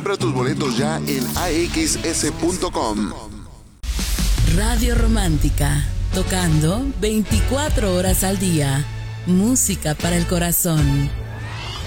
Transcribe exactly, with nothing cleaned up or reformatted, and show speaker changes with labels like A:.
A: Compra tus boletos ya en a x s punto com.
B: Radio Romántica, tocando veinticuatro horas al día. Música para el corazón.